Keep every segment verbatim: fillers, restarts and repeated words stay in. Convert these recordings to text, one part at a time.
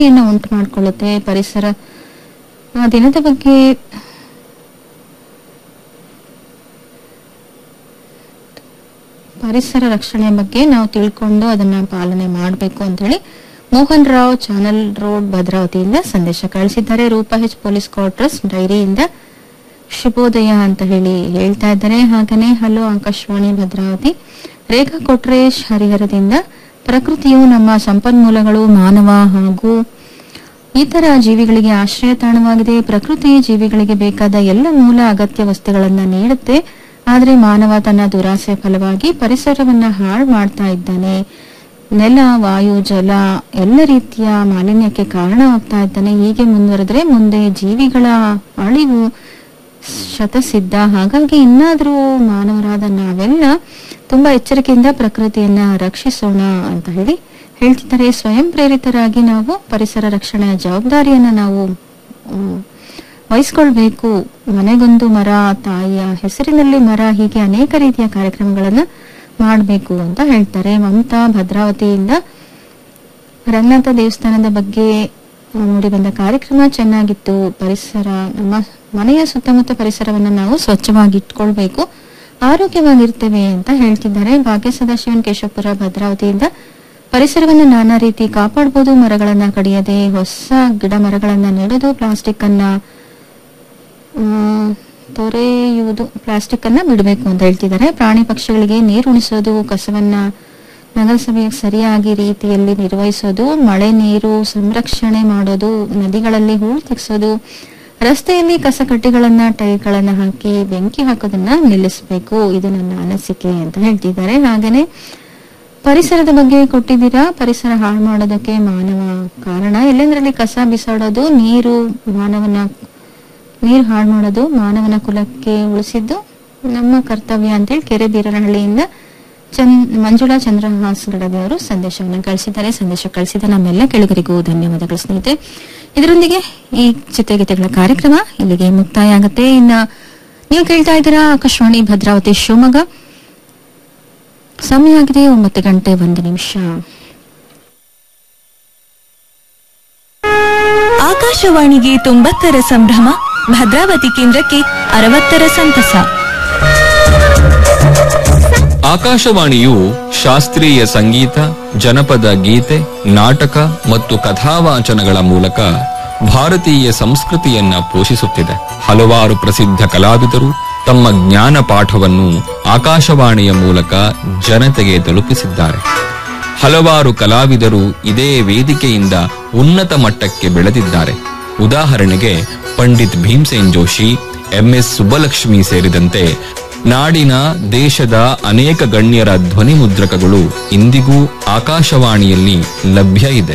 ಉಂಟು ಮಾಡಿಕೊಳ್ಳುತ್ತೆ. ಪರಿಸರ ದಿನದ ಬಗ್ಗೆ ಪರಿಸರ ರಕ್ಷಣೆಯ ಬಗ್ಗೆ ನಾವು ತಿಳ್ಕೊಂಡು ಅದನ್ನ ಪಾಲನೆ ಮಾಡಬೇಕು ಅಂತ ಹೇಳಿ ಮೋಹನ್ ರಾವ್ ಚಾನಲ್ ರೋಡ್ ಭದ್ರಾವತಿಯಿಂದ ಸಂದೇಶ ಕಳಿಸಿದ್ದಾರೆ. ರೂಪಾ ಹೆಚ್ ಪೊಲೀಸ್ ಕ್ವಾರ್ಟರ್ಸ್ ಡೈರಿಯಿಂದ ಶುಭೋದಯ ಅಂತ ಹೇಳಿ ಹೇಳ್ತಾ ಇದ್ದಾರೆ. ಹಾಗನೇ ಹಲೋ ಆಕಾಶವಾಣಿ ಭದ್ರಾವತಿ. ರೇಖಾ ಕೊಟ್ರೇಶ್ ಹರಿಹರದಿಂದ ಪ್ರಕೃತಿಯು ನಮ್ಮ ಸಂಪನ್ಮೂಲಗಳು ಮಾನವ ಹಾಗೂ ಇತರ ಜೀವಿಗಳಿಗೆ ಆಶ್ರಯ ತಾಣವಾಗಿದೆ. ಪ್ರಕೃತಿ ಜೀವಿಗಳಿಗೆ ಬೇಕಾದ ಎಲ್ಲ ಮೂಲ ಅಗತ್ಯ ವಸ್ತುಗಳನ್ನ ನೀಡುತ್ತೆ. ಆದರೆ ಮಾನವ ತನ್ನ ದುರಾಸೆ ಫಲವಾಗಿ ಪರಿಸರವನ್ನ ಹಾಳು ಮಾಡ್ತಾ ಇದ್ದಾನೆ. ನೆಲ, ವಾಯು, ಜಲ ಎಲ್ಲ ರೀತಿಯ ಮಾಲಿನ್ಯಕ್ಕೆ ಕಾರಣವಾಗ್ತಾ ಇದ್ದಾನೆ. ಹೀಗೆ ಮುಂದುವರೆದ್ರೆ ಮುಂದೆ ಜೀವಿಗಳ ಅಳಿವು ಶತಸಿದ್ಧ. ಹಾಗಾಗಿ ಇನ್ನಾದ್ರೂ ಮಾನವರಾದ ನಾವೆಲ್ಲ ತುಂಬಾ ಎಚ್ಚರಿಕೆಯಿಂದ ಪ್ರಕೃತಿಯನ್ನ ರಕ್ಷಿಸೋಣ ಅಂತ ಹೇಳಿ ಹೇಳ್ತಿದ್ದಾರೆ. ಸ್ವಯಂ ಪ್ರೇರಿತರಾಗಿ ನಾವು ಪರಿಸರ ರಕ್ಷಣೆಯ ಜವಾಬ್ದಾರಿಯನ್ನ ನಾವು ವಹಿಸ್ಕೊಳ್ಬೇಕು. ಮನೆಗೊಂದು ಮರ, ತಾಯಿಯ ಹೆಸರಿನಲ್ಲಿ ಮರ, ಹೀಗೆ ಅನೇಕ ರೀತಿಯ ಕಾರ್ಯಕ್ರಮಗಳನ್ನ ಮಾಡಬೇಕು ಅಂತ ಹೇಳ್ತಾರೆ. ಮಮತಾ ಭದ್ರಾವತಿಯಿಂದ ರಂಗನಾಥ ದೇವಸ್ಥಾನದ ಬಗ್ಗೆ ಮೂಡಿ ಬಂದ ಕಾರ್ಯಕ್ರಮ ಚೆನ್ನಾಗಿತ್ತು. ಪರಿಸರ, ನಮ್ಮ ಮನೆಯ ಸುತ್ತಮುತ್ತ ಪರಿಸರವನ್ನ ನಾವು ಸ್ವಚ್ಛವಾಗಿ ಇಟ್ಕೊಳ್ಬೇಕು, ಆರೋಗ್ಯವಾಗಿರ್ತೇವೆ ಅಂತ ಹೇಳ್ತಿದ್ದಾರೆ. ಭಾಗ್ಯ ಸದಾಶಿವನ್ ಕೇಶವಪುರ ಭದ್ರಾವತಿಯಿಂದ ಪರಿಸರವನ್ನ ನಾನಾ ರೀತಿ ಕಾಪಾಡಬಹುದು. ಮರಗಳನ್ನ ಕಡಿಯದೆ ಹೊಸ ಗಿಡ ಮರಗಳನ್ನ ನೆಡೋದು, ಪ್ಲಾಸ್ಟಿಕ್ ಅನ್ನ ತೊರೆಯುವುದು, ಪ್ಲಾಸ್ಟಿಕ್ ಅನ್ನ ಬಿಡಬೇಕು ಅಂತ ಹೇಳ್ತಿದ್ದಾರೆ. ಪ್ರಾಣಿ ಪಕ್ಷಿಗಳಿಗೆ ನೀರು ಉಣಿಸೋದು, ಕಸವನ್ನ ನಗರಸಭೆಯ ಸರಿಯಾಗಿ ರೀತಿಯಲ್ಲಿ ನಿರ್ವಹಿಸೋದು, ಮಳೆ ನೀರು ಸಂರಕ್ಷಣೆ ಮಾಡೋದು, ನದಿಗಳಲ್ಲಿ ಹೂಳು ತೆಗೆಸೋದು, ರಸ್ತೆಯಲ್ಲಿ ಕಸ ಕಡ್ಡಿಗಳನ್ನ ಟೈರ್ಗಳನ್ನ ಹಾಕಿ ಬೆಂಕಿ ಹಾಕೋದನ್ನ ನಿಲ್ಲಿಸಬೇಕು. ಇದು ನನ್ನ ಅನಿಸಿಕೆ ಅಂತ ಹೇಳ್ತಿದ್ದಾರೆ. ಹಾಗೇನೆ ಪರಿಸರದ ಬಗ್ಗೆ ಕೊಟ್ಟಿದ್ದೀರಾ. ಪರಿಸರ ಹಾಳು ಮಾಡೋದಕ್ಕೆ ಮಾನವ ಕಾರಣ. ಎಲ್ಲೆಂದ್ರಲ್ಲಿ ಕಸ ಬಿಸಾಡೋದು, ನೀರು ಮಾನವನ ನೀರು ಹಾಳು ಮಾಡೋದು ಮಾನವನ ಕುಲಕ್ಕೆ ಉಳಿಸಿದ್ದು ನಮ್ಮ ಕರ್ತವ್ಯ ಅಂತೇಳಿ ಕೆರೆ ಬೀರನಹಳ್ಳಿಯಿಂದ ಚಂದ್ ಮಂಜುಳಾ ಚಂದ್ರಹಾಸ್ ಗಡದವರು ಸಂದೇಶವನ್ನು ಕಳಿಸಿದ್ದಾರೆ. ಸಂದೇಶ ಕಳಿಸಿದ ನಮ್ಮೆಲ್ಲ ಕೆಳಗರಿಗೂ ಧನ್ಯವಾದಗಳು ಸ್ನೇಹಿತರೆ. ಇದರೊಂದಿಗೆ ಈ ಚಿತ್ರಗೀತೆಗಳ ಕಾರ್ಯಕ್ರಮ ಇಲ್ಲಿಗೆ ಮುಕ್ತಾಯ ಆಗುತ್ತೆ. ಇನ್ನ ನೀವು ಕೇಳ್ತಾ ಇದ್ದೀರಾ ಆಕಾಶವಾಣಿ ಭದ್ರಾವತಿ ಶಿವಮೊಗ್ಗ. ಸಮಯ ಆಗಿದೆ ಒಂಬತ್ತು ಗಂಟೆ ಒಂದು ನಿಮಿಷ. ಆಕಾಶವಾಣಿಗೆ ತೊಂಬತ್ತರ ಸಂಭ್ರಮ, ಭದ್ರಾವತಿ ಕೇಂದ್ರಕ್ಕೆ ಅರವತ್ತರ ಸಂತಸ. ಆಕಾಶವಾಣಿಯು ಶಾಸ್ತ್ರೀಯ ಸಂಗೀತ, ಜನಪದ ಗೀತೆ, ನಾಟಕ ಮತ್ತು ಕಥಾವಾಚನಗಳ ಮೂಲಕ ಭಾರತೀಯ ಸಂಸ್ಕೃತಿಯನ್ನ ಪೋಷಿಸುತ್ತಿದೆ. ಹಲವಾರು ಪ್ರಸಿದ್ಧ ಕಲಾವಿದರು ತಮ್ಮ ಜ್ಞಾನ ಪಾಠವನ್ನು ಆಕಾಶವಾಣಿಯ ಮೂಲಕ ಜನತೆಗೆ ತಲುಪಿಸಿದ್ದಾರೆ. ಹಲವಾರು ಕಲಾವಿದರು ಇದೇ ವೇದಿಕೆಯಿಂದ ಉನ್ನತ ಮಟ್ಟಕ್ಕೆ ಬೆಳೆದಿದ್ದಾರೆ. ಉದಾಹರಣೆಗೆ ಪಂಡಿತ್ ಭೀಮಸೇನ್ ಜೋಶಿ, ಎಂಎಸ್ ಸುಬ್ಬಲಕ್ಷ್ಮಿ ಸೇರಿದಂತೆ ನಾಡಿನ, ದೇಶದ ಅನೇಕ ಗಣ್ಯರ ಧ್ವನಿ ಮುದ್ರಕಗಳು ಇಂದಿಗೂ ಆಕಾಶವಾಣಿಯಲ್ಲಿ ಲಭ್ಯ ಇದೆ.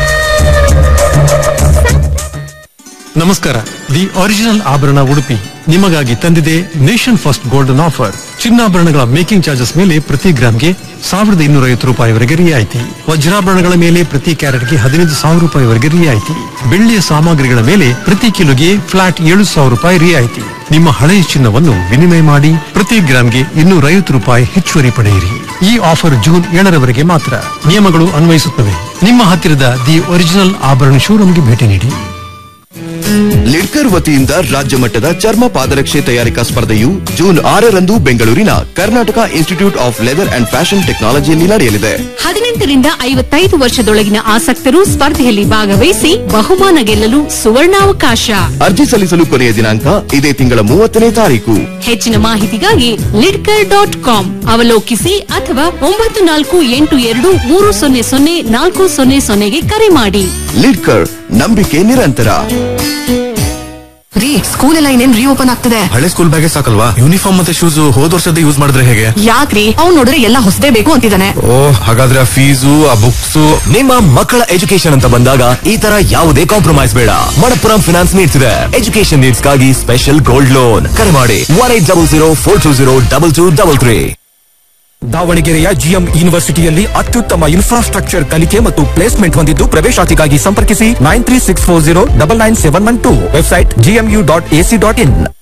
ನಮಸ್ಕಾರ. ದಿ ಒರಿಜಿನಲ್ ಆಭರಣ ಉಡುಪಿ ನಿಮಗಾಗಿ ತಂದಿದೆ ನೇಷನ್ ಫಸ್ಟ್ ಗೋಲ್ಡನ್ ಆಫರ್. ಚಿನ್ನಾಭರಣಗಳ ಮೇಕಿಂಗ್ ಚಾರ್ಜಸ್ ಮೇಲೆ ಪ್ರತಿ ಗ್ರಾಮ್ಗೆ ಸಾವಿರದ ಇನ್ನೂರ ಐವತ್ತು ರೂಪಾಯಿವರೆಗೆ ರಿಯಾಯಿತಿ. ವಜ್ರಾಭರಣಗಳ ಮೇಲೆ ಪ್ರತಿ ಕ್ಯಾರೆಟ್ಗೆ ಹದಿನೈದು ಸಾವಿರ ರೂಪಾಯಿವರೆಗೆ ರಿಯಾಯಿತಿ. ಬೆಳ್ಳಿಯ ಸಾಮಗ್ರಿಗಳ ಮೇಲೆ ಪ್ರತಿ ಕಿಲೋಗೆ ಫ್ಲಾಟ್ ಏಳು ಸಾವಿರ ರೂಪಾಯಿ ರಿಯಾಯಿತಿ. ನಿಮ್ಮ ಹಳೆಯ ಚಿನ್ನವನ್ನು ವಿನಿಮಯ ಮಾಡಿ ಪ್ರತಿ ಗ್ರಾಮ್ಗೆ ಇನ್ನೂರ ಐವತ್ತು ರೂಪಾಯಿ ಹೆಚ್ಚುವರಿ ಪಡೆಯಿರಿ. ಈ ಆಫರ್ ಜೂನ್ ಏಳರವರೆಗೆ ಮಾತ್ರ. ನಿಯಮಗಳು ಅನ್ವಯಿಸುತ್ತವೆ. ನಿಮ್ಮ ಹತ್ತಿರದ ದಿ ಒರಿಜಿನಲ್ ಆಭರಣ ಶೋರೂಮ್ಗೆ ಭೇಟಿ ನೀಡಿ. ಲಿಡ್ಕರ್ ವತಿಯಿಂದ ರಾಜ್ಯ ಮಟ್ಟದ ಚರ್ಮ ಪಾದರಕ್ಷೆ ತಯಾರಿಕಾ ಸ್ಪರ್ಧೆಯು ಜೂನ್ ಆರರಂದು ಬೆಂಗಳೂರಿನ Karnataka institute of leather and fashion ಟೆಕ್ನಾಲಜಿಯಲ್ಲಿ ನಡೆಯಲಿದೆ. ಹದಿನೆಂಟರಿಂದ ಐವತ್ತೈದು ವರ್ಷದೊಳಗಿನ ಆಸಕ್ತರು ಸ್ಪರ್ಧೆಯಲ್ಲಿ ಭಾಗವಹಿಸಿ ಬಹುಮಾನ ಗೆಲ್ಲಲು ಸುವರ್ಣಾವಕಾಶ. ಅರ್ಜಿ ಸಲ್ಲಿಸಲು ಕೊನೆಯ ದಿನಾಂಕ ಇದೇ ತಿಂಗಳ ಮೂವತ್ತನೇ ತಾರೀಕು. ಹೆಚ್ಚಿನ ಮಾಹಿತಿಗಾಗಿ ಲಿಡ್ಕರ್ ಡಾಟ್ ಕಾಮ್ ಅವಲೋಕಿಸಿ ಅಥವಾ ಒಂಬತ್ತು ನಾಲ್ಕು ಎಂಟು ಎರಡು ಮೂರು ಸೊನ್ನೆ ಸೊನ್ನೆ ನಾಲ್ಕು ಸೊನ್ನೆ ಸೊನ್ನೆಗೆ ಕರೆ ಮಾಡಿ. ಲಿಡ್ಕರ್, ನಂಬಿಕೆ ನಿರಂತರ. ರೀ, ಸ್ಕೂಲ್ ಎಲ್ಲ ಇನ್ನೇನ್ ರೀಓಪನ್ ಆಗ್ತದೆ. ಹಳೆ ಸ್ಕೂಲ್ ಬ್ಯಾಗೆ ಸಾಕಲ್ವಾ? ಯೂನಿಫಾರ್ಮ್ ಮತ್ತೆ ಶೂಸ್ ಹೋದ ವರ್ಷದ ಯೂಸ್ ಮಾಡಿದ್ರೆ ಹೇಗೆ? ಯಾಕ್ರಿ, ಅವ್ನು ನೋಡಿದ್ರೆ ಎಲ್ಲ ಹೊಸದೇ ಬೇಕು ಅಂತಿದ್ದಾನೆ. ಓ, ಹಾಗಾದ್ರೆ ಆ ಫೀಸು, ಆ ಬುಕ್ಸ್. ನಿಮ್ಮ ಮಕ್ಕಳ ಎಜುಕೇಶನ್ ಅಂತ ಬಂದಾಗ ಈ ತರ ಯಾವುದೇ ಕಾಂಪ್ರಮೈಸ್ ಬೇಡ. ಮಣಪ್ಪುರಂ ಫಿನಾನ್ಸ್ ನೀಡ್ತಿದೆ ಎಜುಕೇಶನ್ ನೀಡ್ಸ್ ಗಾಗಿ ಸ್ಪೆಷಲ್ ಗೋಲ್ಡ್ ಲೋನ್. ಕರೆ ಮಾಡಿ one eight double zero four two zero double two double three. ದಾವಣಗೆರೆಯ ಜಿಎಂ ಯೂನಿವರ್ಸಿಟಿಯಲ್ಲಿ ಅತ್ಯುತ್ತಮ ಇನ್ಫ್ರಾಸ್ಟ್ರಕ್ಚರ್ ಕಲಿಕೆ ಮತ್ತು ಪ್ಲೇಸ್ಮೆಂಟ್ ಹೊಂದಿದ್ದು ಪ್ರವೇಶಾತಿಗಾಗಿ ಸಂಪರ್ಕಿಸಿ nine three six four zero double nine seven one two. Website GMU dot AC dot in.